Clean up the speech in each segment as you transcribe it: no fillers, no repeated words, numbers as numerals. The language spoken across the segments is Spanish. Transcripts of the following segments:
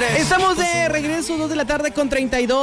Estamos de regreso, 2 de la tarde con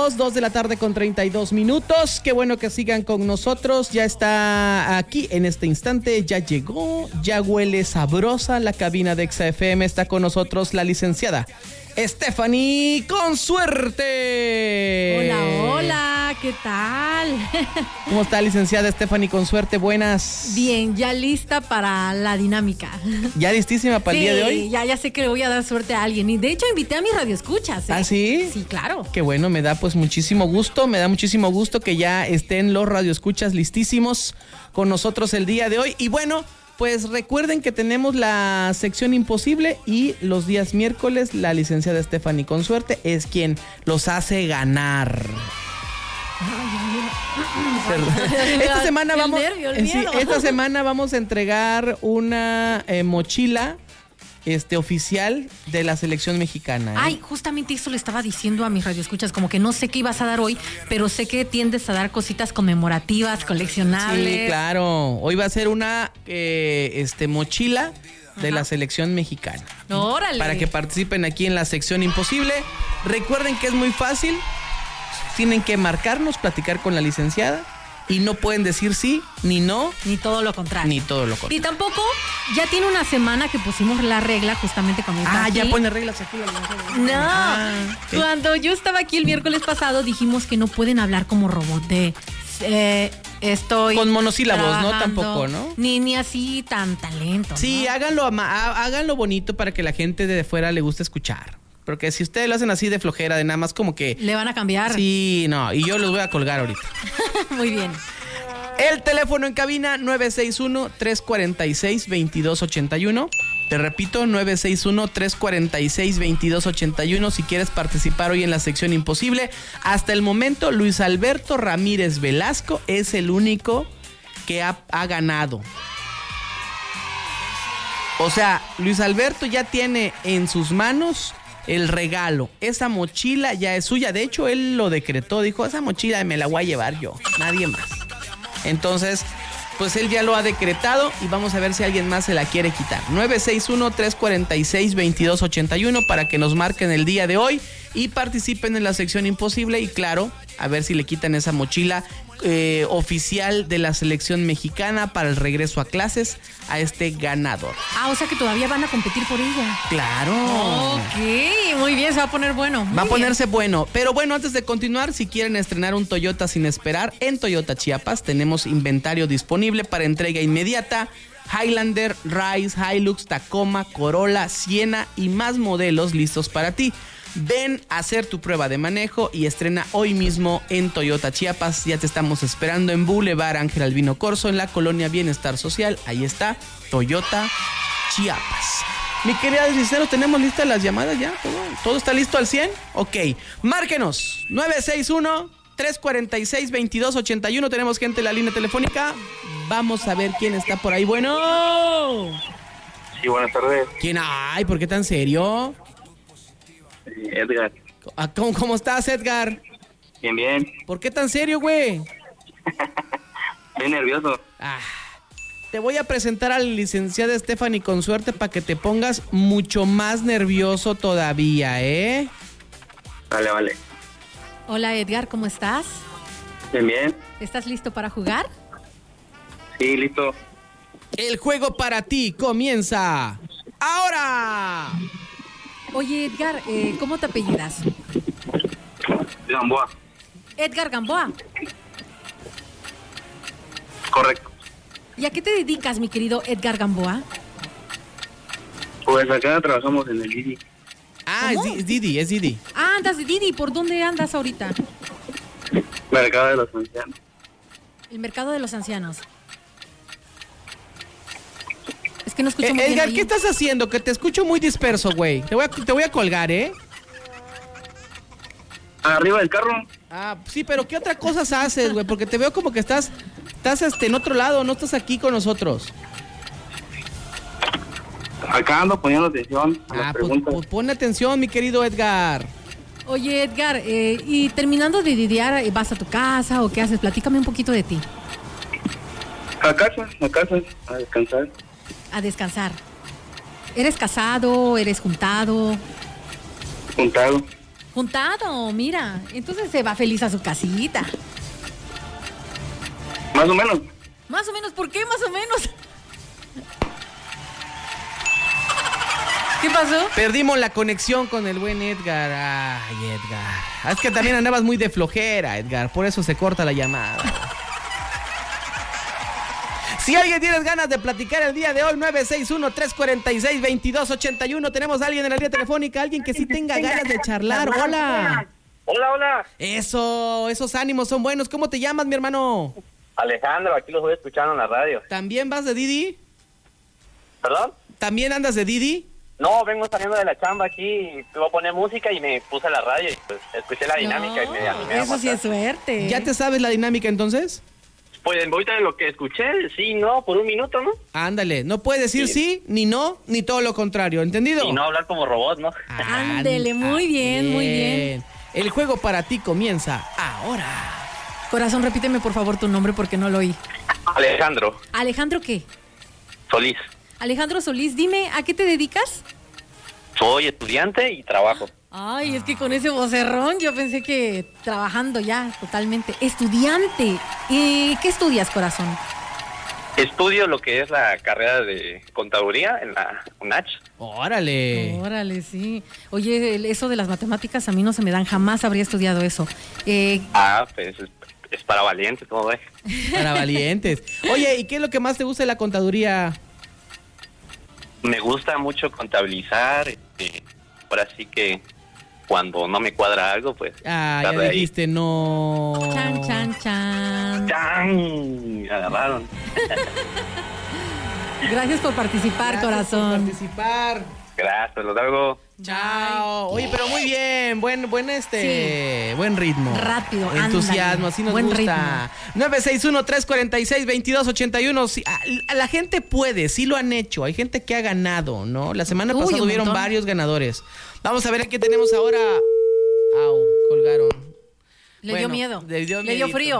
32 minutos. Qué bueno que sigan con nosotros. Ya está aquí en este instante, ya llegó, ya huele sabrosa la cabina de Exa FM. Está con nosotros la licenciada Stephanie Consuerte. Hola, hola, ¿qué tal? ¿Cómo está, licenciada Stephanie Consuerte? Buenas. Bien, ya lista para la dinámica. ¿Ya listísima para el día de hoy? Sí, ya sé que le voy a dar suerte a alguien. Y de hecho invité a mis radioescuchas. ¿Ah, sí? Sí, claro. Qué bueno, me da muchísimo gusto que ya estén los radioescuchas listísimos con nosotros el día de hoy. Y bueno, pues recuerden que tenemos la sección imposible y los días miércoles la licenciada Stephanie Consuerte es quien los hace ganar. Esta semana vamos a entregar una mochila oficial de la selección mexicana. Ay, justamente eso le estaba diciendo a mis radioescuchas, como que no sé qué ibas a dar hoy, pero sé que tiendes a dar cositas conmemorativas, coleccionables. Sí, claro. Hoy va a ser una mochila de la selección mexicana. ¡Órale! Para que participen aquí en la sección imposible. Recuerden que es muy fácil. Tienen que marcarnos, platicar con la licenciada. Y no pueden decir sí, ni no. Ni todo lo contrario. Y tampoco, ya tiene una semana que pusimos la regla justamente con esta aquí. Ya pone reglas aquí. Cuando yo estaba aquí el miércoles pasado, dijimos que no pueden hablar como robot de... estoy con monosílabos, trabajando. ¿no? Tampoco, ¿no? Ni así tan lento. Sí, ¿no? Háganlo bonito para que la gente de fuera le guste escuchar. Porque si ustedes lo hacen así de flojera, de nada más como que... ¿Le van a cambiar? Sí, no, y yo los voy a colgar ahorita. Muy bien. El teléfono en cabina, 961-346-2281. Te repito, 961-346-2281. Si quieres participar hoy en la sección imposible. Hasta el momento, Luis Alberto Ramírez Velasco es el único que ha ganado. O sea, Luis Alberto ya tiene en sus manos el regalo. Esa mochila ya es suya. De hecho, él lo decretó. Dijo, esa mochila me la voy a llevar yo, nadie más. Entonces, pues él ya lo ha decretado y vamos a ver si alguien más se la quiere quitar. 961-346-2281 para que nos marquen el día de hoy y participen en la sección imposible. Y claro, a ver si le quitan esa mochila oficial de la selección mexicana para el regreso a clases a este ganador. O sea que todavía van a competir por ella. Claro. Ok, muy bien, se va a poner bueno. Va a ponerse bueno. Pero bueno, antes de continuar, si quieren estrenar un Toyota sin esperar, en Toyota Chiapas tenemos inventario disponible para entrega inmediata. Highlander, Rise, Hilux, Tacoma, Corolla, Siena y más modelos listos para ti. Ven a hacer tu prueba de manejo y estrena hoy mismo en Toyota Chiapas. Ya te estamos esperando en Boulevard Ángel Albino Corzo, en la colonia Bienestar Social. Ahí está, Toyota Chiapas. Mi querida licenciada, ¿tenemos listas las llamadas ya? ¿Todo está listo al 100? Ok, márquenos, 961-346-2281. Tenemos gente en la línea telefónica. Vamos a ver quién está por ahí. Bueno. Sí, buenas tardes. ¿Quién hay? ¿Por qué tan serio? Edgar. ¿Cómo estás, Edgar? Bien, bien. ¿Por qué tan serio, güey? Estoy nervioso. Te voy a presentar a la licenciada Stephanie Consuerte para que te pongas mucho más nervioso todavía, ¿eh? Vale. Hola, Edgar, ¿cómo estás? Bien, bien. ¿Estás listo para jugar? Sí, listo. El juego para ti comienza ahora. Oye, Edgar, ¿cómo te apellidas? Gamboa. Edgar Gamboa. Correcto. ¿Y a qué te dedicas, mi querido Edgar Gamboa? Pues acá trabajamos en el Didi. ¿Cómo? Es Didi. Andas de Didi. ¿Por dónde andas ahorita? Mercado de los Ancianos. El mercado de los ancianos. Es que no escucho muy bien. Edgar, ¿qué estás haciendo? Que te escucho muy disperso, güey. Te voy a colgar, ¿eh? Arriba del carro. Sí, pero ¿qué otras cosas haces, güey? Porque te veo como que estás en otro lado, no estás aquí con nosotros. Acá ando poniendo atención a las preguntas. Pues pon atención, mi querido Edgar. Oye, Edgar, y terminando de didiar, ¿vas a tu casa o qué haces? Platícame un poquito de ti. A casa, a descansar. A descansar. ¿Eres casado? ¿Eres juntado? Juntado. Juntado, mira. Entonces se va feliz a su casita. Más o menos. Más o menos, ¿por qué más o menos? ¿Qué pasó? Perdimos la conexión con el buen Edgar. Ay, Edgar. Es que también andabas muy de flojera, Edgar. Por eso se corta la llamada. Si alguien tienes ganas de platicar el día de hoy, 961-346-2281. Tenemos a alguien en la línea telefónica, alguien que sí tenga ganas de charlar. Hola. Hola. Eso, esos ánimos son buenos. ¿Cómo te llamas, mi hermano? Alejandro, aquí los voy escuchando en la radio. ¿También vas de Didi? ¿Perdón? ¿También andas de Didi? No, vengo saliendo de la chamba aquí, te voy a poner música y me puse a la radio y pues escuché la dinámica y me animé a Eso sí aguantar. es suerte. ¿Ya te sabes la dinámica entonces? Pues ahorita de lo que escuché, sí, no, por un minuto, ¿no? Ándale, no puedes decir sí, ni no, ni todo lo contrario, ¿entendido? Y no hablar como robot, ¿no? Ándele, muy bien, muy bien. El juego para ti comienza ahora. Corazón, repíteme por favor tu nombre porque no lo oí. Alejandro ¿Alejandro qué? Solís. Alejandro Solís, dime, ¿a qué te dedicas? Soy estudiante y trabajo. Ay, es que con ese vocerrón yo pensé que trabajando ya totalmente. Estudiante. ¿Qué estudias, corazón? Estudio lo que es la carrera de contaduría en la UNACH. Órale. Órale, sí. Oye, eso de las matemáticas a mí no se me dan, jamás habría estudiado eso. Pues es para valientes todo, Para valientes. Oye, ¿y qué es lo que más te gusta de la contaduría? Me gusta mucho contabilizar, ahora sí que cuando no me cuadra algo, pues... Ah, estar ya ahí. dijiste no. Chan, chan, chan. ¡Chan! Me agarraron. Gracias por participar, Gracias corazón. por participar. Gracias, los hago. Chao. Oye, pero muy bien, buen Sí. buen ritmo. Rápido, entusiasmo, ándale. así nos Buen gusta. 961-346-2281. Sí, a la gente puede, sí lo han hecho. Hay gente que ha ganado, ¿no? La semana Uy, pasada un hubieron montón. varios ganadores. Vamos a ver a qué tenemos ahora. Au, colgaron. Le Bueno, dio miedo. le dio Le dio miedito. frío.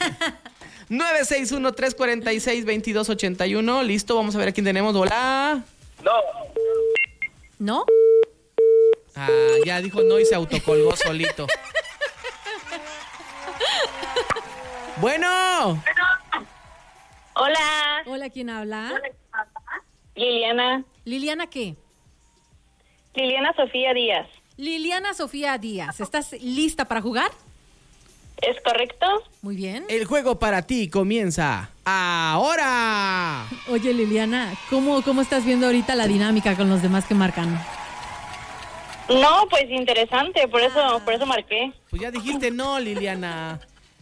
961-346-2281. Listo, vamos a ver a quién tenemos. Hola. No. ¿No? Ah, ya dijo no y se autocolgó solito. Bueno. Hola, Hola, ¿quién habla? Liliana. ¿Liliana qué? Liliana Sofía Díaz. Liliana Sofía Díaz. ¿Estás lista para jugar? ¿Es correcto? Muy bien. El juego para ti comienza ahora. Oye, Liliana, ¿cómo estás viendo ahorita la dinámica con los demás que marcan? No, pues interesante, por eso marqué. Pues ya dijiste no, Liliana.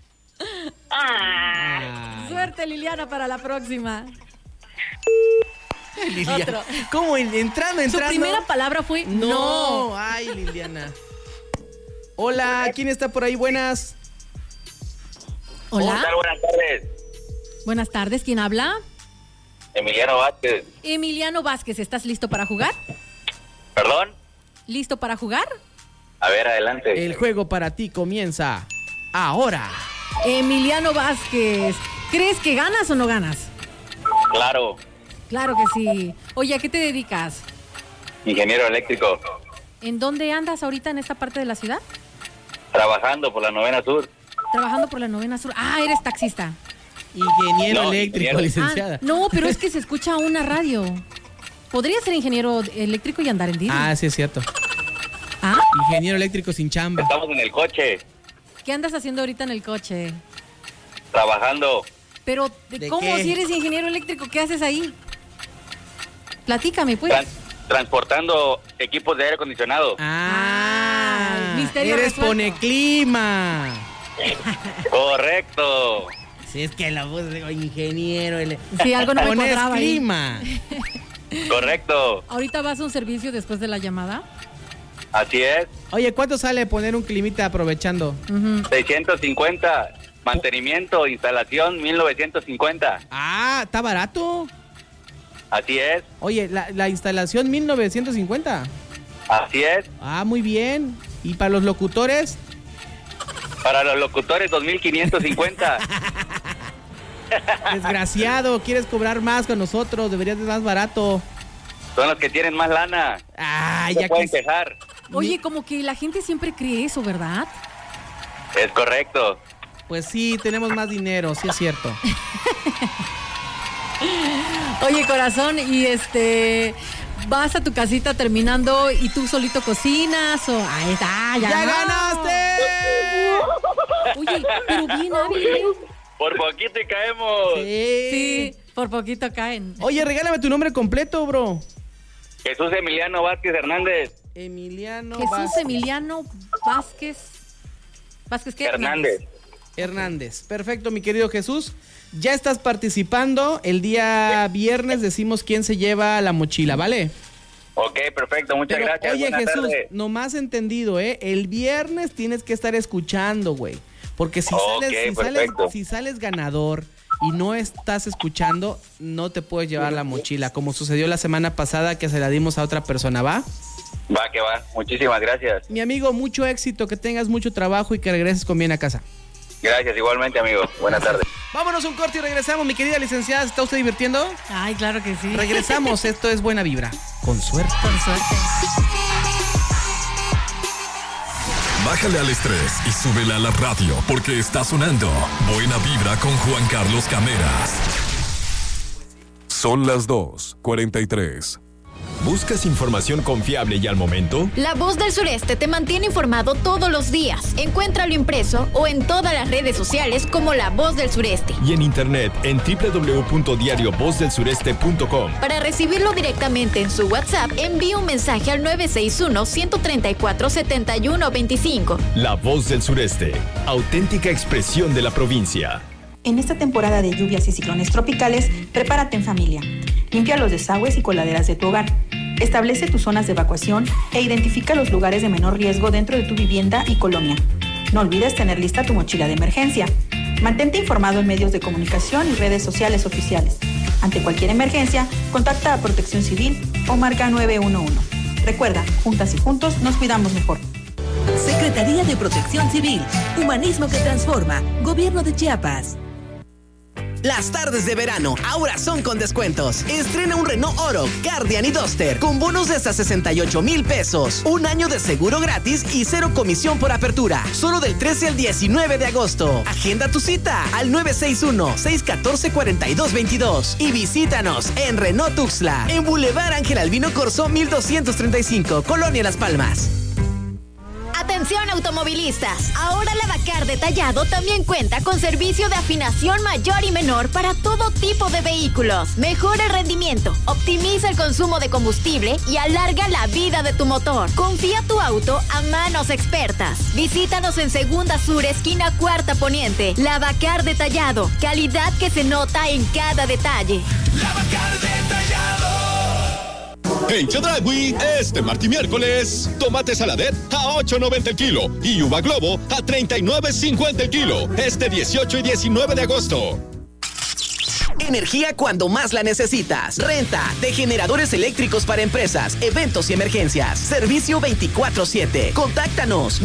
Ah, Ay, Suerte, Liliana, para la próxima. Liliana. Otro. ¿Cómo entrando? Su primera palabra fue No. Ay, Liliana. Hola, ¿quién está por ahí? Buenas. Hola. Buenas tardes. Buenas tardes, ¿quién habla? Emiliano Vázquez. Emiliano Vázquez, ¿estás listo para jugar? ¿Perdón? ¿Listo para jugar? A ver, adelante. El juego para ti comienza ahora. Emiliano Vázquez, ¿crees que ganas o no ganas? Claro, Claro que sí. Oye, ¿a qué te dedicas? ingeniero eléctrico. ¿En dónde andas ahorita en esta parte de la ciudad? Trabajando por la 9ª Sur. Trabajando por la 9ª Sur. Ah, eres taxista. Ingeniero No, eléctrico, ingeniero. licenciada. No, pero es que se escucha una radio. Podría ser ingeniero eléctrico y andar en Didi. Ah, sí es cierto. ¿Ah? Ingeniero eléctrico sin chamba. Estamos en el coche, ¿Qué andas haciendo ahorita en el coche? trabajando. Pero, ¿De ¿cómo qué? si eres ingeniero eléctrico? ¿Qué haces ahí? Platícame, pues. Transportando equipos de aire acondicionado. Ah, Ay, misterio eres resuelto. pone clima. Correcto. Si es que la voz de ingeniero. Sí, algo no me Pones cuadraba ahí. clima. Correcto. ¿Ahorita vas a un servicio después de la llamada? Así es. Oye, ¿cuánto sale poner un climita aprovechando? Ujú. 650. Mantenimiento, instalación, 1950. Ah, está barato. Así es. Oye, la instalación 1950. Así es. Ah, muy bien. ¿Y para los locutores? Para los locutores, 2550. Desgraciado, quieres cobrar más con nosotros, deberías de más barato. Son los que tienen más lana. Ah, No ya pueden que... quejar. Oye, como que la gente siempre cree eso, ¿verdad? Es correcto. Pues sí, tenemos más dinero, sí es cierto. Oye, corazón, y vas a tu casita terminando y tú solito cocinas o ahí está, ¡Ya ganaste! Oye, pero bien hábil, ¿eh? Por poquito y caemos. Sí, por poquito caen. Oye, regálame tu nombre completo, bro. Jesús Emiliano Vázquez Hernández. Jesús Emiliano Vázquez. ¿Vázquez qué? Hernández. Perfecto, mi querido Jesús. Ya estás participando. El día viernes decimos quién se lleva la mochila, ¿vale? Ok, perfecto. Muchas gracias. Oye, Buenas Jesús, tardes. nomás entendido, el viernes tienes que estar escuchando, güey. Porque si sales ganador y no estás escuchando, no te puedes llevar la mochila, como sucedió la semana pasada que se la dimos a otra persona, ¿va? Va, que va. Muchísimas gracias. Mi amigo, mucho éxito, que tengas mucho trabajo y que regreses con bien a casa. Gracias, igualmente, amigo. Buenas tardes. Vámonos un corte y regresamos, mi querida licenciada. ¿Está usted divirtiendo? Ay, claro que sí. Regresamos, esto es Buena Vibra. Con suerte. Con suerte. Bájale al estrés y súbele a la radio porque está sonando Buena Vibra con Juan Carlos Cameras. Son las 2:43. ¿Buscas información confiable y al momento? La Voz del Sureste te mantiene informado todos los días. Encuéntralo impreso o en todas las redes sociales como La Voz del Sureste. Y en internet en www.diariovozdelsureste.com. Para recibirlo directamente en su WhatsApp, envíe un mensaje al 961-134-7125. La Voz del Sureste, auténtica expresión de la provincia. En esta temporada de lluvias y ciclones tropicales, prepárate en familia. Limpia los desagües y coladeras de tu hogar. Establece tus zonas de evacuación e identifica los lugares de menor riesgo dentro de tu vivienda y colonia. No olvides tener lista tu mochila de emergencia. Mantente informado en medios de comunicación y redes sociales oficiales. Ante cualquier emergencia, contacta a Protección Civil o marca 911. Recuerda, juntas y juntos nos cuidamos mejor. Secretaría de Protección Civil. Humanismo que transforma. Gobierno de Chiapas. Las tardes de verano ahora son con descuentos. Estrena un Renault Oro, Guardian y Duster con bonos de hasta 68,000 pesos. Un año de seguro gratis y 0 comisión por apertura. Solo del 13 al 19 de agosto. Agenda tu cita al 961-614-4222 y visítanos en Renault Tuxtla, en Boulevard Ángel Albino Corzo 1235, Colonia Las Palmas. Atención automovilistas, ahora la Bacar Detallado también cuenta con servicio de afinación mayor y menor para todo tipo de vehículos. Mejora el rendimiento, optimiza el consumo de combustible y alarga la vida de tu motor. Confía tu auto a manos expertas. Visítanos en Segunda Sur, esquina Cuarta Poniente. La Bacar Detallado, calidad que se nota en cada detalle. La Bacar Detallado. En Chedraui, este martes y miércoles, tomate saladet a $8.90 el kilo y uva globo a $39.50 el kilo. Este 18 y 19 de agosto. Energía cuando más la necesitas. Renta de generadores eléctricos para empresas, eventos y emergencias. Servicio 24/7. Contáctanos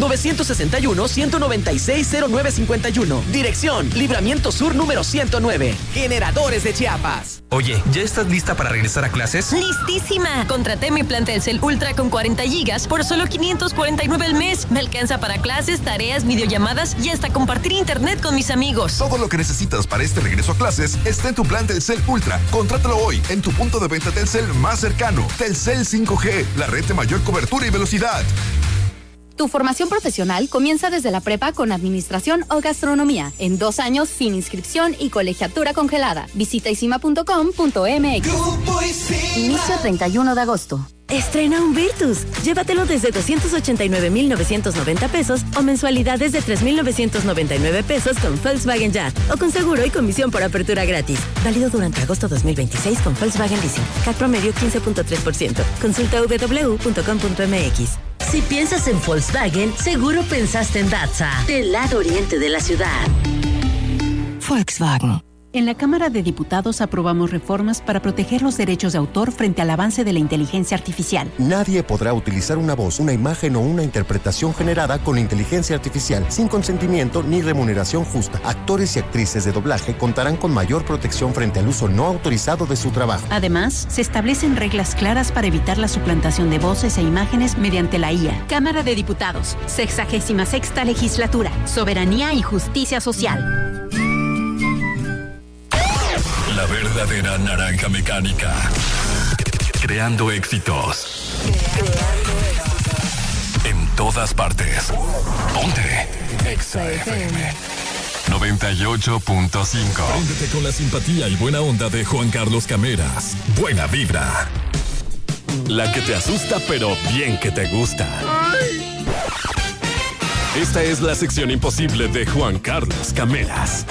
961-196-0951. Dirección Libramiento Sur número 109. Generadores de Chiapas. Oye, ¿ya estás lista para regresar a clases? ¡Listísima! Contraté mi plan Telcel Ultra con 40 gigas por solo $549 al mes. Me alcanza para clases, tareas, videollamadas y hasta compartir internet con mis amigos. Todo lo que necesitas para este regreso a clases está en tu plan Telcel Ultra. Contrátalo hoy en tu punto de venta Telcel más cercano. Telcel 5G, la red de mayor cobertura y velocidad. Tu formación profesional comienza desde la prepa con administración o gastronomía, en 2 años sin inscripción y colegiatura congelada. Visita isima.com.mx. Inicio 31 de agosto. Estrena un Virtus. Llévatelo desde 289,990 pesos o mensualidades de 3,999 pesos con Volkswagen Ya o con seguro y comisión por apertura gratis. Válido durante agosto 2026 con Volkswagen Leasing. CAT promedio 15.3%. Consulta www.com.mx. Si piensas en Volkswagen, seguro pensaste en Datsa, del lado oriente de la ciudad. Volkswagen. En la Cámara de Diputados aprobamos reformas para proteger los derechos de autor frente al avance de la inteligencia artificial. Nadie podrá utilizar una voz, una imagen o una interpretación generada con inteligencia artificial sin consentimiento ni remuneración justa. Actores y actrices de doblaje contarán con mayor protección frente al uso no autorizado de su trabajo. Además, se establecen reglas claras para evitar la suplantación de voces e imágenes mediante la IA. Cámara de Diputados, 66ª Legislatura, Soberanía y Justicia Social. La verdadera naranja mecánica. Creando éxitos. En todas partes. Ponte Exa FM 98.5. Préndete con la simpatía y buena onda de Juan Carlos Cameras. Buena vibra. La que te asusta, pero bien que te gusta. Esta es la sección imposible de Juan Carlos Cameras.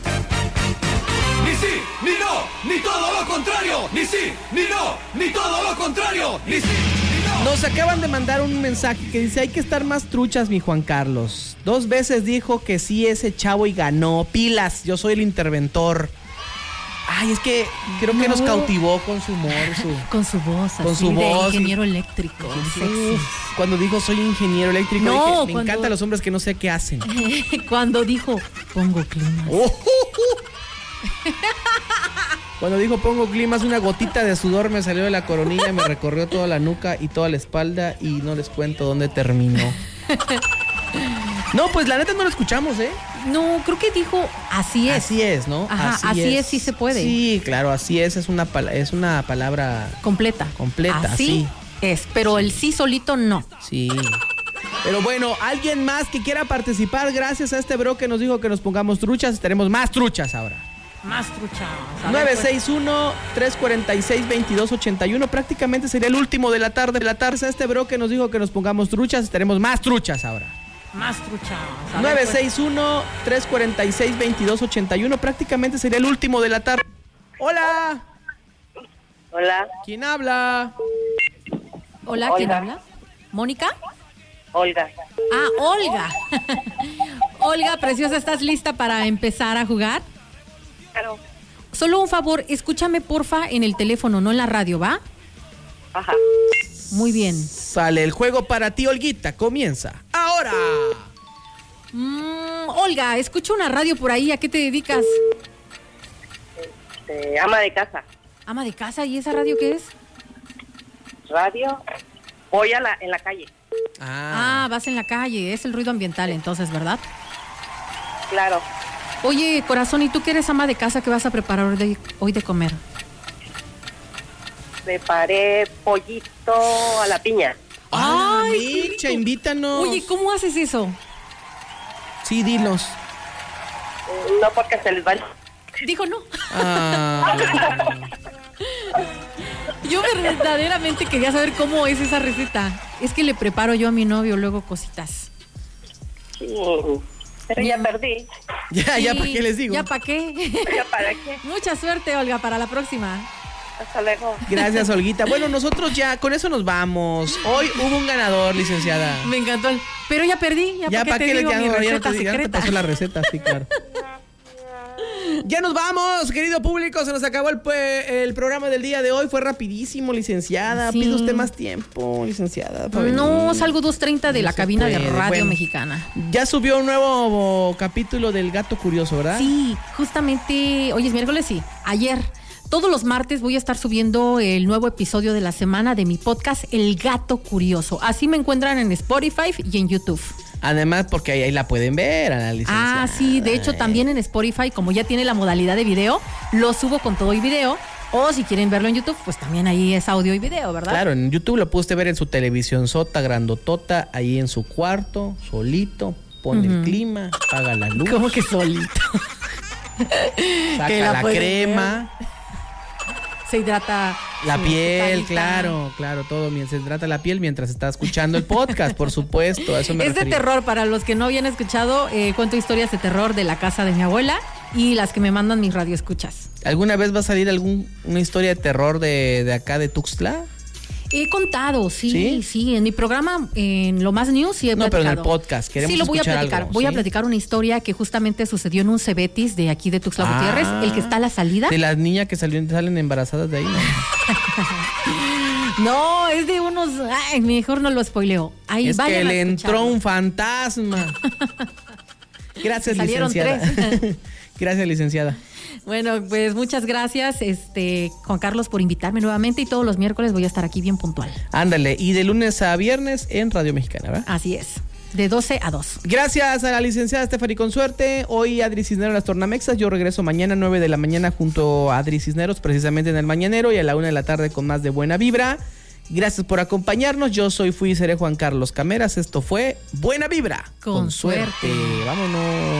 Ni sí, ni no, ni todo lo contrario. Ni sí, ni no, ni todo lo contrario. Ni sí, ni no. Nos acaban de mandar un mensaje que dice: hay que estar más truchas, mi Juan Carlos. 2 veces dijo que sí ese chavo y ganó. Pilas, yo soy el interventor. Ay, es que creo que nos cautivó con su humor, con su voz, con su voz, de ingeniero eléctrico. Cuando dijo soy ingeniero eléctrico, no, dije, me encantan los hombres que no sé qué hacen. Cuando dijo pongo climas. Cuando dijo pongo climas, una gotita de sudor me salió de la coronilla, me recorrió toda la nuca y toda la espalda y no les cuento dónde terminó. No, pues la neta no lo escuchamos, ¿eh? No, creo que dijo así es. Así es, ¿no? Ajá, así es, sí se puede. Sí, claro, así es una palabra completa. Así es, pero el sí solito no. Sí. Pero bueno, alguien más que quiera participar, gracias a este bro que nos dijo que nos pongamos truchas, estaremos más truchas ahora. Más truchas. 961-346-2281. Prácticamente sería el último de la tarde. A este bro que nos dijo que nos pongamos truchas, estaremos más truchas ahora. Más truchas. 961-346-2281. Prácticamente sería el último de la tarde. Hola. Hola. ¿Quién habla? Hola, ¿quién habla? ¿Mónica? Olga. Ah, Olga. Olga, preciosa, ¿estás lista para empezar a jugar? Claro. Solo un favor, escúchame porfa en el teléfono, no en la radio, ¿va? Ajá. Muy bien. Sale el juego para ti, Olguita. Comienza ahora. Olga, escucho una radio por ahí. ¿A qué te dedicas? Ama de casa. Ama de casa. ¿Y esa radio qué es? Radio. Voy en la calle. Vas en la calle. Es el ruido ambiental entonces, ¿verdad? Claro. Oye, corazón, ¿y tú qué eres ama de casa? ¿Qué vas a preparar hoy de comer? Preparé pollito a la piña. ¡Ay, Micha, invítanos! Oye, ¿cómo haces eso? Sí, dinos. No, porque se les va. Dijo no. Yo verdaderamente quería saber cómo es esa receta. Es que le preparo yo a mi novio luego cositas. Sí, pero ya perdí. Ya, ¿para qué les digo? ¿Ya para qué? ¿Ya para qué? Mucha suerte, Olga, para la próxima. Hasta luego. Gracias, Olguita. Bueno, nosotros ya con eso nos vamos. Hoy hubo un ganador, licenciada. Me encantó. Pero ya perdí. ¿Ya para qué te digo mi receta secreta? Ya te pasó la receta, sí, claro. Ya nos vamos, querido público. Se nos acabó el programa del día de hoy. Fue rapidísimo, licenciada. Sí. Pide usted más tiempo, licenciada. No, salgo 2:30 de la cabina de Radio Mexicana. Ya subió un nuevo capítulo del Gato Curioso, ¿verdad? Sí, justamente. Hoy es miércoles, sí. Ayer. Todos los martes voy a estar subiendo el nuevo episodio de la semana de mi podcast El Gato Curioso. Así me encuentran en Spotify y en YouTube. Además, porque ahí la pueden ver, a la licenciada. Sí, de hecho también en Spotify, como ya tiene la modalidad de video, lo subo con todo y video. O si quieren verlo en YouTube, pues también ahí es audio y video, ¿verdad? Claro, en YouTube lo puede usted ver en su televisión sota, grandotota, ahí en su cuarto, solito, pone el clima, apaga la luz. ¿Cómo que solito? Saca la crema. Se hidrata la piel, claro, todo. Se hidrata la piel mientras está escuchando el podcast, por supuesto. A eso me refería. De terror, para los que no habían escuchado, cuento historias de terror de la casa de mi abuela y las que me mandan mis radioescuchas. ¿Alguna vez va a salir una historia de terror de acá de Tuxtla? He contado, sí. En mi programa, en Lo Más News, sí he platicado. No, pero en el podcast, queremos lo voy a escuchar platicar. algo, voy a ¿sí? platicar una historia que justamente sucedió en un Cebetis de aquí de Tuxtla Gutiérrez, el que está a la salida. De las niñas que salen embarazadas de ahí, ¿no? No, es de unos... Ay, mejor no lo spoileo. Ahí es que le entró escucharlo. un fantasma. Gracias, Salieron licenciada. 3. Gracias, licenciada. Bueno, pues muchas gracias, Juan Carlos, por invitarme nuevamente y todos los miércoles voy a estar aquí bien puntual. Ándale, y de lunes a viernes en Radio Mexicana, ¿verdad? Así es, de 12 a 2. Gracias a la licenciada Stephanie Consuerte. Hoy Adri Cisneros en las Tornamexas. Yo regreso mañana 9 de la mañana junto a Adri Cisneros, precisamente en el Mañanero, y a la 1 de la tarde con más de Buena Vibra. Gracias por acompañarnos. Yo fui y seré Juan Carlos Cameras. Esto fue Buena Vibra. Con suerte. Vámonos.